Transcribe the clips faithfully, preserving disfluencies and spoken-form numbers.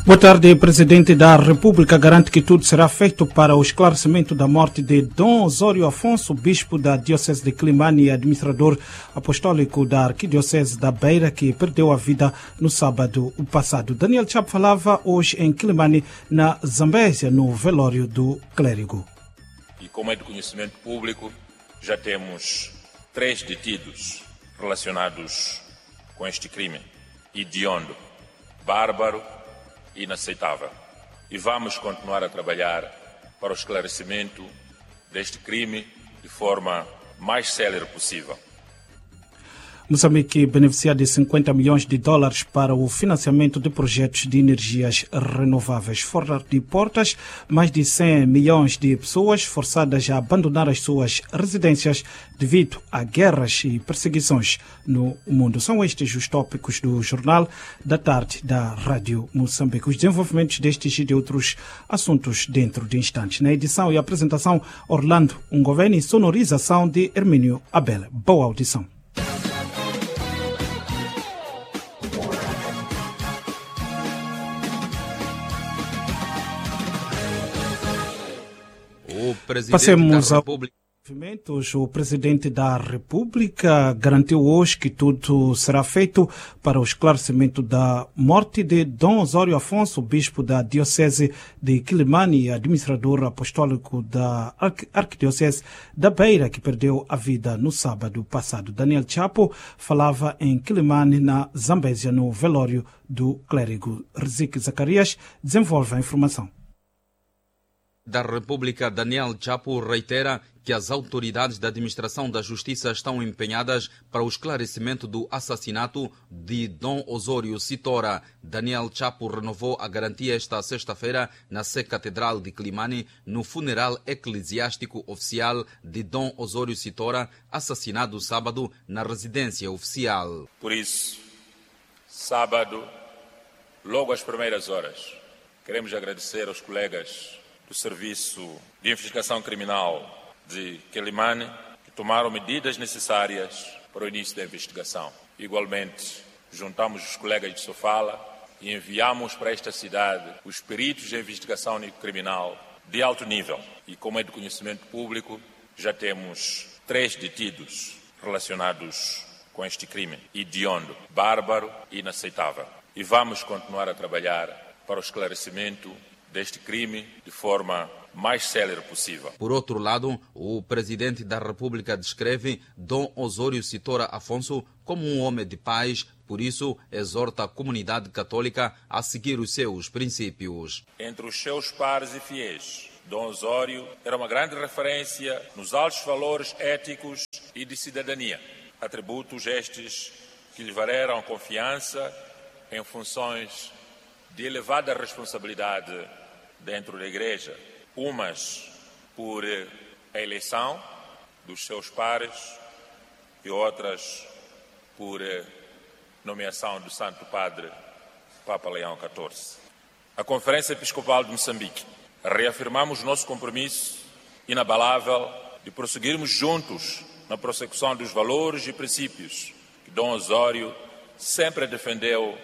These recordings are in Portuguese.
Boa tarde. O Presidente da República garante que tudo será feito para o esclarecimento da morte de Dom Osório Afonso, bispo da Diocese de Climane e administrador apostólico da Arquidiocese da Beira, que perdeu a vida no sábado passado. Daniel Chapo falava hoje em Climane, na Zambésia, no velório do clérigo. E como é de conhecimento público, já temos três detidos relacionados com este crime, hediondo, bárbaro e inaceitável. E vamos continuar a trabalhar para o esclarecimento deste crime de forma mais célere possível. Moçambique beneficia de cinquenta milhões de dólares para o financiamento de projetos de energias renováveis. Fora de portas, mais de cem milhões de pessoas forçadas a abandonar as suas residências devido a guerras e perseguições no mundo. São estes os tópicos do Jornal da Tarde da Rádio Moçambique. Os desenvolvimentos destes e de outros assuntos dentro de instantes. Na edição e apresentação, Orlando Ungoveni, sonorização de Hermínio Abel. Boa audição. Passemos ao movimentos. O Presidente da República garantiu hoje que tudo será feito para o esclarecimento da morte de Dom Osório Afonso, bispo da Diocese de Climane e administrador apostólico da Arquidiocese da Beira, que perdeu a vida no sábado passado. Daniel Chapo falava em Climane, na Zambésia, no velório do clérigo. Rezique Zacarias desenvolve a informação. Da República, Daniel Chapo reitera que as autoridades da administração da justiça estão empenhadas para o esclarecimento do assassinato de Dom Osório Sitora. Daniel Chapo renovou a garantia esta sexta-feira na Sé Catedral de Climane, no funeral eclesiástico oficial de Dom Osório Sitora, assassinado sábado na residência oficial. Por isso, sábado, logo às primeiras horas, queremos agradecer aos colegas do Serviço de Investigação Criminal de Climane, que tomaram medidas necessárias para o início da investigação. Igualmente, juntamos os colegas de Sofala e enviamos para esta cidade os peritos de investigação criminal de alto nível. E como é de conhecimento público, já temos três detidos relacionados com este crime, hediondo, bárbaro e inaceitável. E vamos continuar a trabalhar para o esclarecimento deste crime de forma mais célere possível. Por outro lado, o Presidente da República descreve Dom Osório Sitora Afonso como um homem de paz, por isso exorta a comunidade católica a seguir os seus princípios. Entre os seus pares e fiéis, Dom Osório era uma grande referência nos altos valores éticos e de cidadania, atributos estes que lhe valeram confiança em funções de elevada responsabilidade dentro da Igreja, umas por a eleição dos seus pares e outras por nomeação do Santo Padre Papa Leão catorze. A Conferência Episcopal de Moçambique, reafirmamos nosso compromisso inabalável de prosseguirmos juntos na prossecução dos valores e princípios que Dom Osório sempre defendeu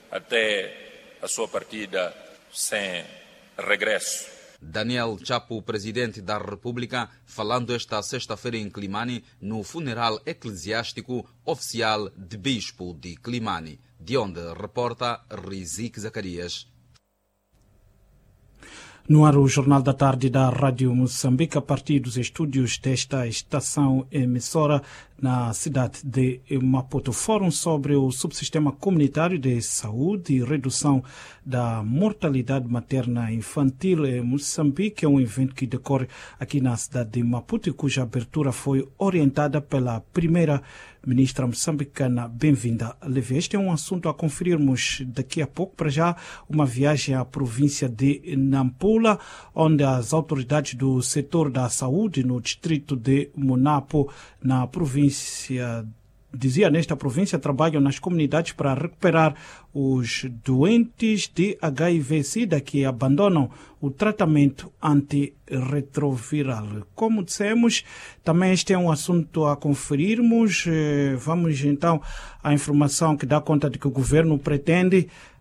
até a sua partida sem regresso. Daniel Chapo, Presidente da República, falando esta sexta-feira em Climane, no funeral eclesiástico oficial de Bispo de Climane, de onde reporta Rizik Zacarias. No ar, o Jornal da Tarde da Rádio Moçambique, a partir dos estúdios desta estação emissora na cidade de Maputo. Fórum sobre o subsistema comunitário de saúde e redução da mortalidade materna infantil em Moçambique. É um evento que decorre aqui na cidade de Maputo e cuja abertura foi orientada pela primeira ministra moçambicana. Bem-vinda, Levi. Este é um assunto a conferirmos daqui a pouco. Para já, uma viagem à província de Nampula, onde as autoridades do setor da saúde no distrito de Munapo, na província, dizia nesta província, trabalham nas comunidades para recuperar os doentes de H I V-Sida que abandonam o tratamento antirretroviral. Como dissemos, também este é um assunto a conferirmos. Vamos então à informação que dá conta de que o governo pretende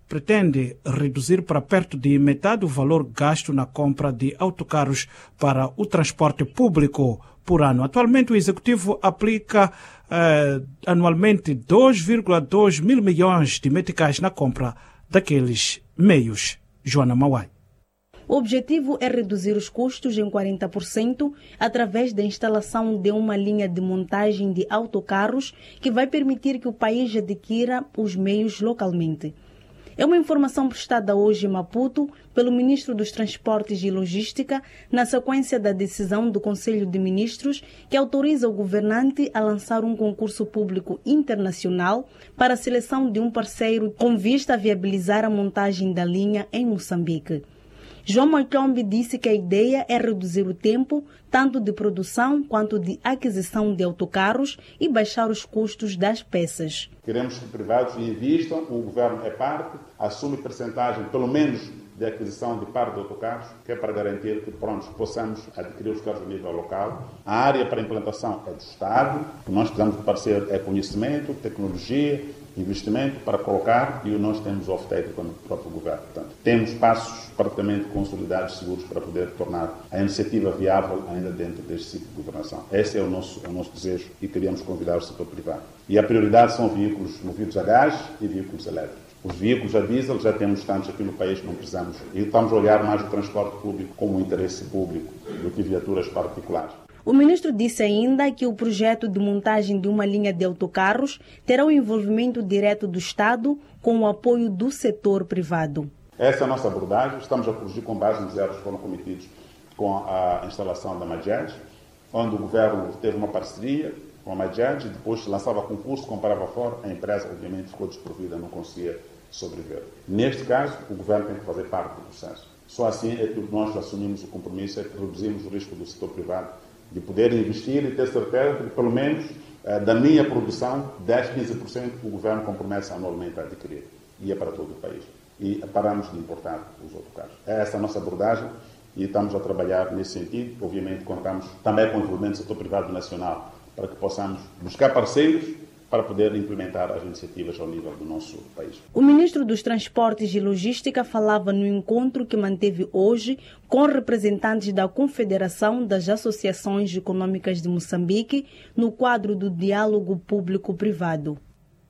pretende reduzir para perto de metade o valor gasto na compra de autocarros para o transporte público por ano. Atualmente, o Executivo aplica eh, anualmente dois vírgula dois mil milhões de meticais na compra daqueles meios. Joana Mauai. O objetivo é reduzir os custos em quarenta por cento através da instalação de uma linha de montagem de autocarros que vai permitir que o país adquira os meios localmente. É uma informação prestada hoje em Maputo pelo Ministro dos Transportes e Logística na sequência da decisão do Conselho de Ministros que autoriza o governante a lançar um concurso público internacional para a seleção de um parceiro com vista a viabilizar a montagem da linha em Moçambique. João Moitombe disse que a ideia é reduzir o tempo, tanto de produção quanto de aquisição de autocarros e baixar os custos das peças. Queremos que privados invistam, o governo é parte, assume percentagem, pelo menos, de aquisição de parte de autocarros, que é para garantir que pronto, possamos adquirir os carros a nível local. A área para implantação é do Estado, o que nós precisamos de parecer é conhecimento, tecnologia, investimento para colocar e nós temos off-take com o próprio governo. Portanto, temos passos praticamente consolidados, seguros, para poder tornar a iniciativa viável ainda dentro deste ciclo de governação. Esse é o nosso, o nosso desejo e queríamos convidar o setor privado. E a prioridade são veículos movidos a gás e veículos elétricos. Os veículos a diesel já temos tantos aqui no país que não precisamos. E estamos a olhar mais o transporte público como um interesse público do que viaturas particulares. O ministro disse ainda que o projeto de montagem de uma linha de autocarros terá o envolvimento direto do Estado com o apoio do setor privado. Essa é a nossa abordagem. Estamos a corrigir com base nos erros que foram cometidos com a instalação da Majed, onde o governo teve uma parceria com a Majed e depois lançava concurso, comprava fora, a empresa obviamente ficou desprovida, não conseguia sobreviver. Neste caso, o governo tem que fazer parte do processo. Só assim é que nós assumimos o compromisso, é que reduzimos o risco do setor privado de poder investir e ter certeza que, pelo menos, da minha produção, dez, quinze por cento o governo compromete anualmente a adquirir. E é para todo o país. E paramos de importar os autocarros. É essa a nossa abordagem e estamos a trabalhar nesse sentido. Obviamente, contamos também com o envolvimento do setor privado nacional para que possamos buscar parceiros para poder implementar as iniciativas ao nível do nosso país. O ministro dos Transportes e Logística falava no encontro que manteve hoje com representantes da Confederação das Associações Econômicas de Moçambique no quadro do diálogo público-privado.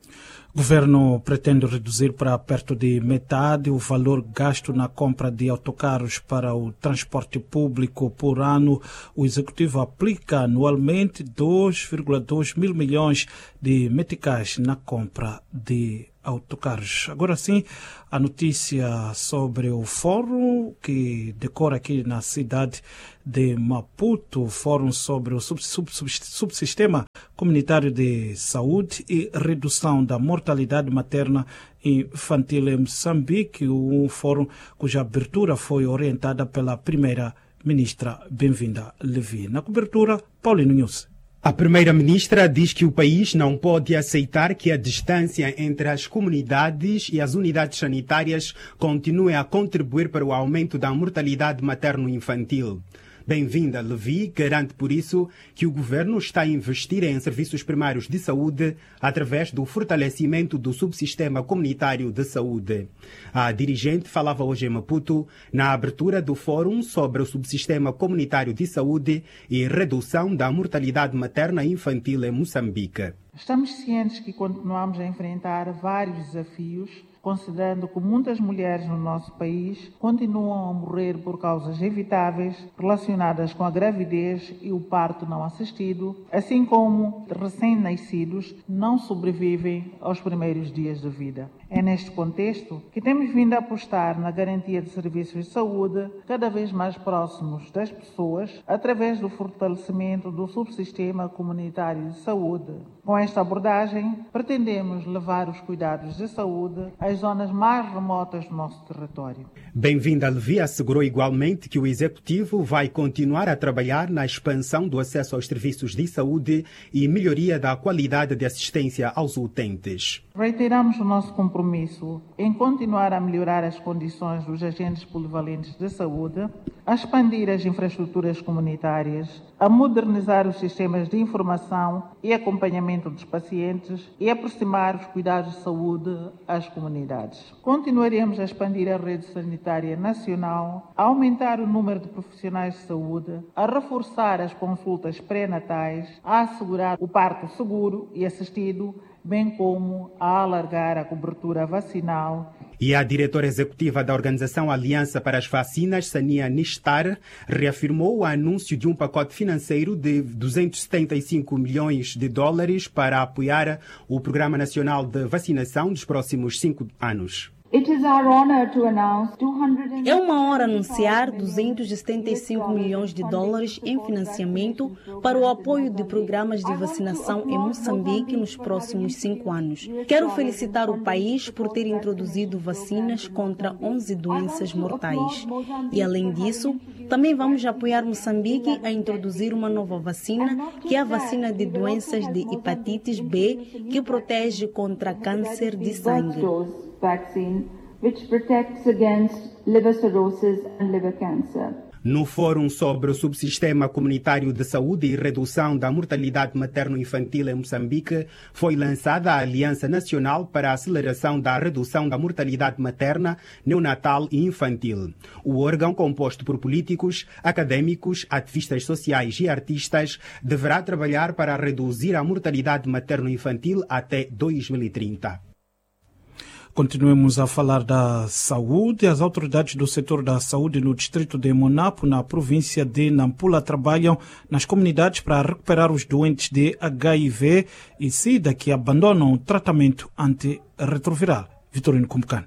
O governo pretende reduzir para perto de metade o valor gasto na compra de autocarros para o transporte público por ano. O Executivo aplica anualmente dois vírgula dois mil milhões de meticais na compra de autocarros. Agora sim, a notícia sobre o fórum que decora aqui na cidade de Maputo, fórum sobre o sub, sub, sub, subsistema comunitário de saúde e redução da mortalidade materna infantil em Moçambique, um fórum cuja abertura foi orientada pela primeira-ministra Bem-vinda Levi. Na cobertura, Paulino News. A primeira-ministra diz que o país não pode aceitar que a distância entre as comunidades e as unidades sanitárias continue a contribuir para o aumento da mortalidade materno-infantil. Bem-vinda Levi garante por isso que o governo está a investir em serviços primários de saúde através do fortalecimento do subsistema comunitário de saúde. A dirigente falava hoje em Maputo na abertura do Fórum sobre o subsistema comunitário de saúde e redução da mortalidade materna e infantil em Moçambique. Estamos cientes que continuamos a enfrentar vários desafios, considerando que muitas mulheres no nosso país continuam a morrer por causas evitáveis relacionadas com a gravidez e o parto não assistido, assim como recém-nascidos não sobrevivem aos primeiros dias de vida. É neste contexto que temos vindo a apostar na garantia de serviços de saúde cada vez mais próximos das pessoas, através do fortalecimento do subsistema comunitário de saúde. Com esta abordagem, pretendemos levar os cuidados de saúde às zonas mais remotas do nosso território. Bem-vinda Levi assegurou igualmente que o Executivo vai continuar a trabalhar na expansão do acesso aos serviços de saúde e melhoria da qualidade de assistência aos utentes. Reiteramos o nosso compromisso em continuar a melhorar as condições dos agentes polivalentes de saúde, a expandir as infraestruturas comunitárias, a modernizar os sistemas de informação e acompanhamento dos pacientes e aproximar os cuidados de saúde às comunidades. unidades. Continuaremos a expandir a rede sanitária nacional, a aumentar o número de profissionais de saúde, a reforçar as consultas pré-natais, a assegurar o parto seguro e assistido, bem como a alargar a cobertura vacinal. E a diretora executiva da Organização Aliança para as Vacinas, Sania Nistar, reafirmou o anúncio de um pacote financeiro de duzentos e setenta e cinco milhões de dólares para apoiar o Programa Nacional de Vacinação dos próximos cinco anos. É uma honra anunciar duzentos e setenta e cinco milhões de dólares em financiamento para o apoio de programas de vacinação em Moçambique nos próximos cinco anos. Quero felicitar o país por ter introduzido vacinas contra onze doenças mortais. E, além disso, também vamos apoiar Moçambique a introduzir uma nova vacina, que é a vacina de doenças de hepatite B, que protege contra câncer de sangue. Vaccine, which protects against liver cirrhosis and liver cancer. No Fórum sobre o Subsistema Comunitário de Saúde e Redução da Mortalidade Materno-Infantil em Moçambique, foi lançada a Aliança Nacional para a Aceleração da Redução da Mortalidade Materna, Neonatal e Infantil. O órgão, composto por políticos, acadêmicos, ativistas sociais e artistas, deverá trabalhar para reduzir a mortalidade materno-infantil até dois mil e trinta. Continuemos a falar da saúde. As autoridades do setor da saúde no distrito de Monapo, na província de Nampula, trabalham nas comunidades para recuperar os doentes de H I V e SIDA que abandonam o tratamento antirretroviral. Vitorino Kumbukan.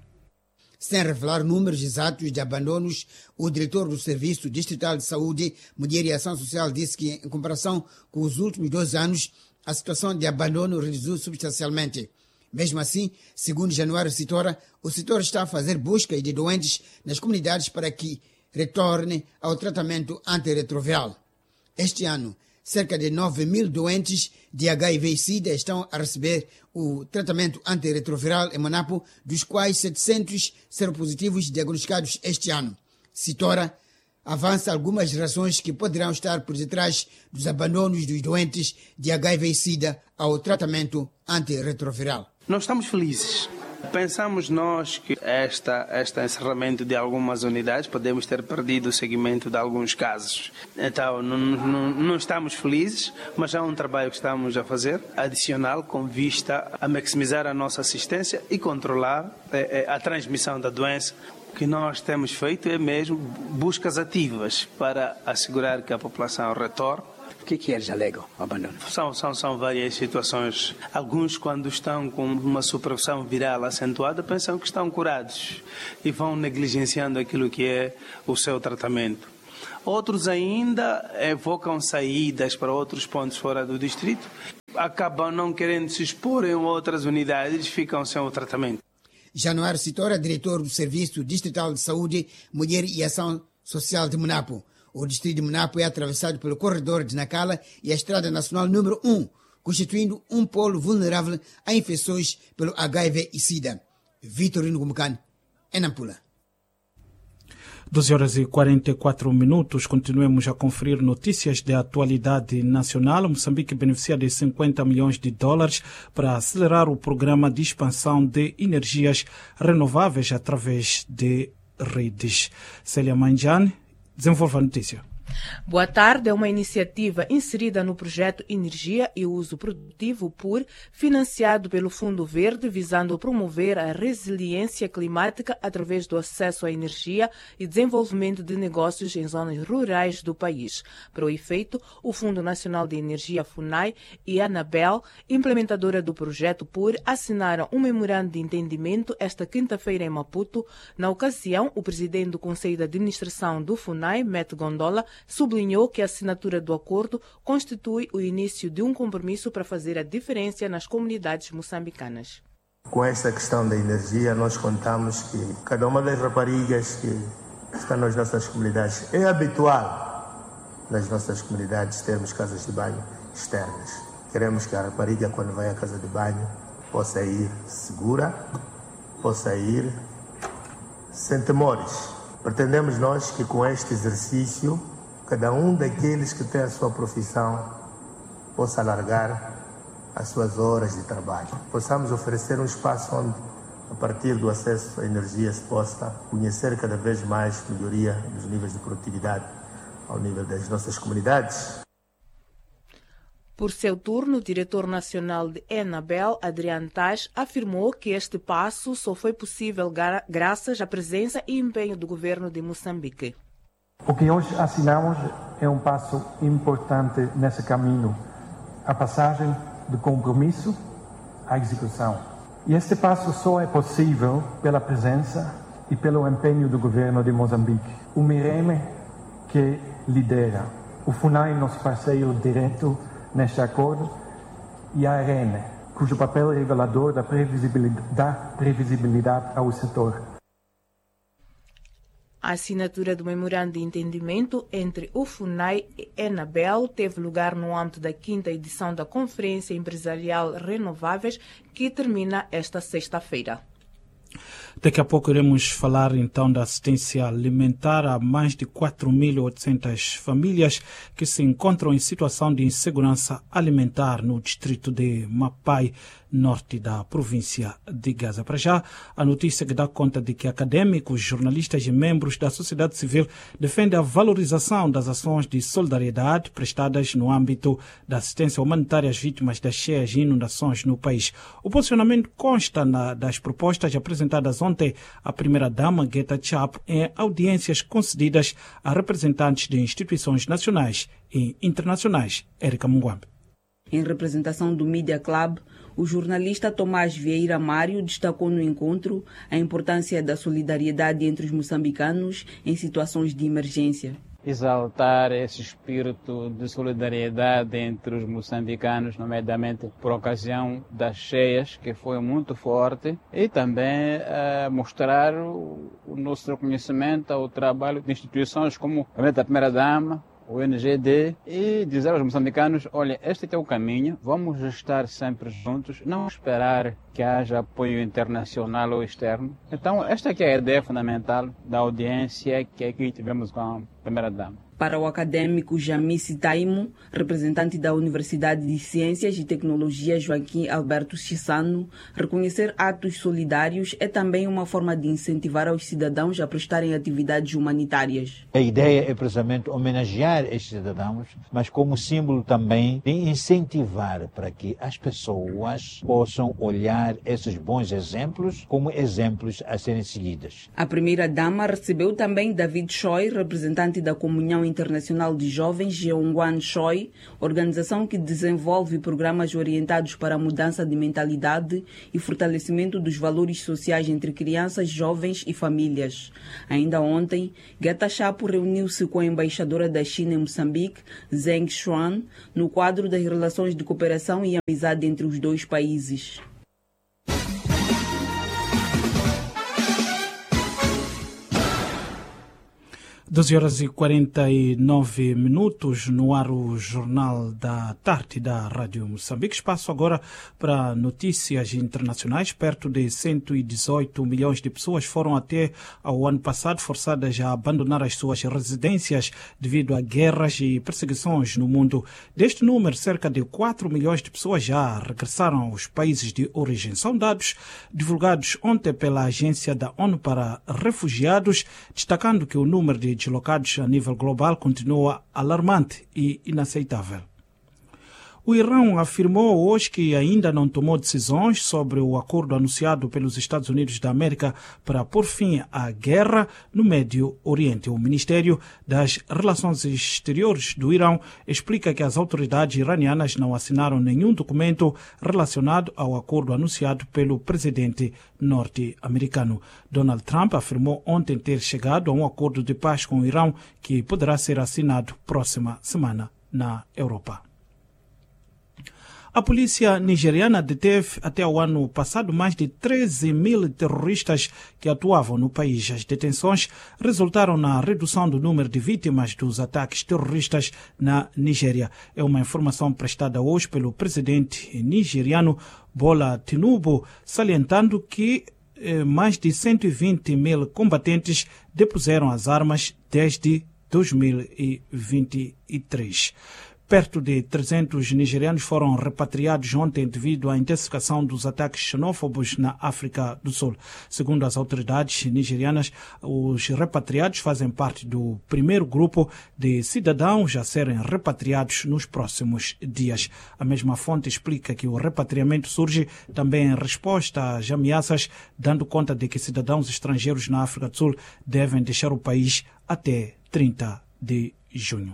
Sem revelar números exatos de abandonos, o diretor do Serviço Distrital de Saúde, Mulher e Ação Social, disse que, em comparação com os últimos dois anos, a situação de abandono reduziu substancialmente. Mesmo assim, segundo Januário Sitora, o setor está a fazer busca de doentes nas comunidades para que retornem ao tratamento antirretroviral. Este ano, cerca de nove mil doentes de H I V e SIDA estão a receber o tratamento antirretroviral em Monapo, dos quais setecentos seropositivos diagnosticados este ano. Sitora avança algumas razões que poderão estar por detrás dos abandonos dos doentes de H I V e SIDA ao tratamento antirretroviral. Nós estamos felizes. Pensamos nós que esta, este encerramento de algumas unidades podemos ter perdido o seguimento de alguns casos. Então, não, não, não estamos felizes, mas há um trabalho que estamos a fazer, adicional, com vista a maximizar a nossa assistência e controlar é, é, a transmissão da doença. O que nós temos feito é mesmo buscas ativas para assegurar que a população retorne. O que, que eles alegam, abandono? São, são, são várias situações. Alguns, quando estão com uma supressão viral acentuada, pensam que estão curados e vão negligenciando aquilo que é o seu tratamento. Outros ainda evocam saídas para outros pontos fora do distrito, acabam não querendo se expor em outras unidades e ficam sem o tratamento. Januário Sitora, diretor do Serviço Distrital de Saúde, Mulher e Ação Social de Monapo. O distrito de Monapo é atravessado pelo corredor de Nacala e a Estrada Nacional número um, constituindo um polo vulnerável a infecções pelo H I V e SIDA. Vitorino Gumucan, em Nampula. doze horas e quarenta e quatro minutos. Continuemos a conferir notícias de atualidade nacional. Moçambique beneficia de cinquenta milhões de dólares para acelerar o programa de expansão de energias renováveis através de redes. Célia Manjane desenvolve a notícia. Boa tarde é uma iniciativa inserida no projeto Energia e Uso Produtivo P U R, financiado pelo Fundo Verde, visando promover a resiliência climática através do acesso à energia e desenvolvimento de negócios em zonas rurais do país. Para o efeito, o Fundo Nacional de Energia, FUNAI, e a ANABEL, implementadora do projeto P U R, assinaram um memorando de entendimento esta quinta-feira em Maputo. Na ocasião, o presidente do Conselho de Administração do FUNAI, Matt Gondola, sublinhou que a assinatura do acordo constitui o início de um compromisso para fazer a diferença nas comunidades moçambicanas. Com esta questão da energia, nós contamos que cada uma das raparigas que estão nas nossas comunidades é habitual nas nossas comunidades termos casas de banho externas. Queremos que a rapariga, quando vai à casa de banho, possa ir segura, possa ir sem temores. Pretendemos nós que com este exercício cada um daqueles que tem a sua profissão possa alargar as suas horas de trabalho. Possamos oferecer um espaço onde a partir do acesso à energia, se possa conhecer cada vez mais melhoria dos níveis de produtividade ao nível das nossas comunidades. Por seu turno, o diretor nacional de Enabel, Adriano Taz, afirmou que este passo só foi possível gra graças à presença e empenho do governo de Moçambique. O que hoje assinamos é um passo importante nesse caminho, a passagem do compromisso à execução. E este passo só é possível pela presença e pelo empenho do governo de Moçambique. O MIREME, que lidera, o FUNAI, nosso parceiro direto neste acordo, e a ARENE, cujo papel é revelador da previsibilidade, da previsibilidade ao setor. A assinatura do memorando de entendimento entre o FUNAI e Enabel teve lugar no âmbito da quinta edição da Conferência Empresarial Renováveis, que termina esta sexta-feira. Daqui a pouco iremos falar então da assistência alimentar a mais de quatro mil e oitocentas famílias que se encontram em situação de insegurança alimentar no distrito de Mapai, norte da província de Gaza. Para já, a notícia que dá conta de que acadêmicos, jornalistas e membros da sociedade civil defendem a valorização das ações de solidariedade prestadas no âmbito da assistência humanitária às vítimas das cheias e inundações no país. O posicionamento consta na, das propostas apresentadas ontem à primeira-dama Geta Chapo em audiências concedidas a representantes de instituições nacionais e internacionais. Érica Munguambe. Em representação do Media Club, o jornalista Tomás Vieira Mário destacou no encontro a importância da solidariedade entre os moçambicanos em situações de emergência. Exaltar esse espírito de solidariedade entre os moçambicanos, nomeadamente por ocasião das cheias, que foi muito forte, e também uh, mostrar o, o nosso reconhecimento ao trabalho de instituições como a Primeira-Dama, o N G D, e dizer aos moçambicanos, olha, este é o caminho, vamos estar sempre juntos, não esperar que haja apoio internacional ou externo. Então, esta aqui é a ideia fundamental da audiência que aqui tivemos com a Primeira-Dama. Para o acadêmico Jamice Taimo, representante da Universidade de Ciências e Tecnologia Joaquim Alberto Chissano, reconhecer atos solidários é também uma forma de incentivar os cidadãos a prestarem atividades humanitárias. A ideia é precisamente homenagear estes cidadãos, mas como símbolo também de incentivar para que as pessoas possam olhar esses bons exemplos como exemplos a serem seguidos. A primeira-dama recebeu também David Choi, representante da Comunhão Internacional de Jovens Jeongwan Choi, organização que desenvolve programas orientados para a mudança de mentalidade e fortalecimento dos valores sociais entre crianças, jovens e famílias. Ainda ontem, Geta Chapo reuniu-se com a embaixadora da China em Moçambique, Zheng Xuan, no quadro das relações de cooperação e amizade entre os dois países. doze horas e quarenta e nove minutos, no ar o Jornal da Tarde da Rádio Moçambique. Espaço agora para notícias internacionais. Perto de cento e dezoito milhões de pessoas foram até ao ano passado forçadas a abandonar as suas residências devido a guerras e perseguições no mundo. Deste número, cerca de quatro milhões de pessoas já regressaram aos países de origem. São dados divulgados ontem pela Agência da ONU para Refugiados, destacando que o número de deslocados a nível global continua alarmante e inaceitável. O Irão afirmou hoje que ainda não tomou decisões sobre o acordo anunciado pelos Estados Unidos da América para pôr fim à guerra no Médio Oriente. O Ministério das Relações Exteriores do Irão explica que as autoridades iranianas não assinaram nenhum documento relacionado ao acordo anunciado pelo presidente norte-americano. Donald Trump afirmou ontem ter chegado a um acordo de paz com o Irão que poderá ser assinado próxima semana na Europa. A polícia nigeriana deteve até o ano passado mais de treze mil terroristas que atuavam no país. As detenções resultaram na redução do número de vítimas dos ataques terroristas na Nigéria. É uma informação prestada hoje pelo presidente nigeriano Bola Tinubu, salientando que eh, mais de cento e vinte mil combatentes depuseram as armas desde dois mil e vinte e três. Perto de trezentos nigerianos foram repatriados ontem devido à intensificação dos ataques xenófobos na África do Sul. Segundo as autoridades nigerianas, os repatriados fazem parte do primeiro grupo de cidadãos a serem repatriados nos próximos dias. A mesma fonte explica que o repatriamento surge também em resposta às ameaças, dando conta de que cidadãos estrangeiros na África do Sul devem deixar o país até trinta de junho.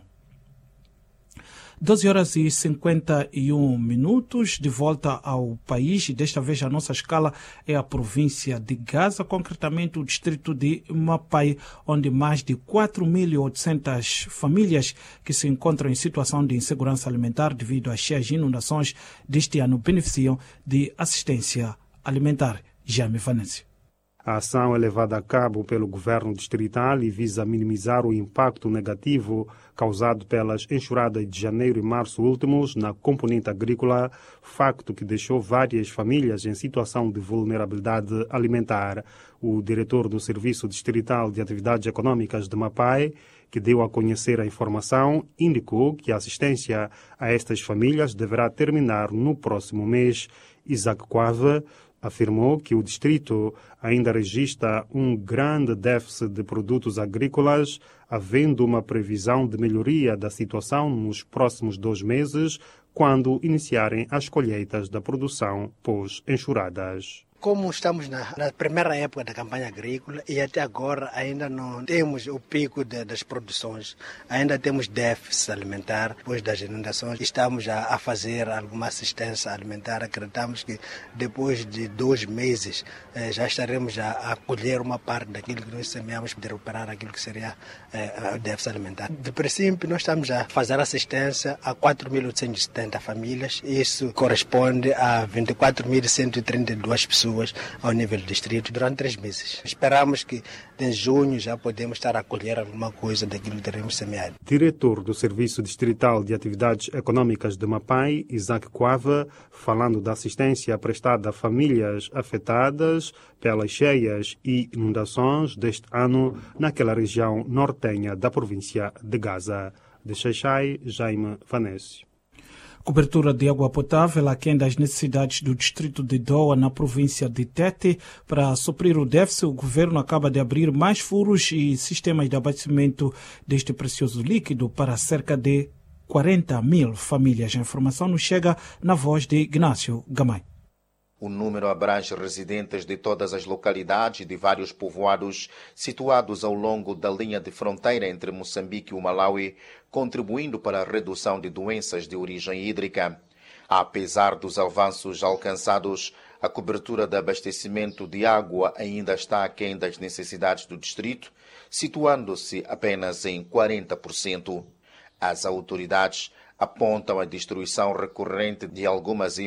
doze horas e cinquenta e um minutos, de volta ao país, e desta vez a nossa escala é a província de Gaza, concretamente o distrito de Mapai, onde mais de quatro mil e oitocentas famílias que se encontram em situação de insegurança alimentar devido às cheias inundações deste ano beneficiam de assistência alimentar. Jaime Vanessa. A ação é levada a cabo pelo governo distrital e visa minimizar o impacto negativo causado pelas enxurradas de janeiro e março últimos na componente agrícola, facto que deixou várias famílias em situação de vulnerabilidade alimentar. O diretor do Serviço Distrital de Atividades Econômicas de Mapai, que deu a conhecer a informação, indicou que a assistência a estas famílias deverá terminar no próximo mês. Isaac Quave afirmou que o distrito ainda registra um grande déficit de produtos agrícolas, havendo uma previsão de melhoria da situação nos próximos dois meses, quando iniciarem as colheitas da produção pós-enxurradas. Como estamos na, na primeira época da campanha agrícola e até agora ainda não temos o pico de, das produções, ainda temos déficit alimentar depois das inundações, estamos a, a fazer alguma assistência alimentar. Acreditamos que depois de dois meses eh, já estaremos a, a colher uma parte daquilo que nós semeamos para recuperar aquilo que seria eh, o déficit alimentar. De princípio, nós estamos a fazer assistência a quatro mil oitocentas e setenta famílias, isso corresponde a vinte e quatro mil cento e trinta e duas pessoas ao nível do distrito durante três meses. Esperamos que em junho já podemos estar a colher alguma coisa daquilo que teremos semeado. Diretor do Serviço Distrital de Atividades Econômicas de Mapai, Isaac Quava, falando da assistência prestada a famílias afetadas pelas cheias e inundações deste ano naquela região nortenha da província de Gaza. De Xaixai, Jaime Vanessa. Cobertura de água potável aquém das necessidades do distrito de Doa, na província de Tete. Para suprir o déficit, o governo acaba de abrir mais furos e sistemas de abastecimento deste precioso líquido para cerca de quarenta mil famílias. A informação nos chega na voz de Ignácio Gamay. O número abrange residentes de todas as localidades de vários povoados situados ao longo da linha de fronteira entre Moçambique e o Malawi, contribuindo para a redução de doenças de origem hídrica. Apesar dos avanços alcançados, a cobertura de abastecimento de água ainda está aquém das necessidades do distrito, situando-se apenas em quarenta por cento. As autoridades apontam a destruição recorrente de algumas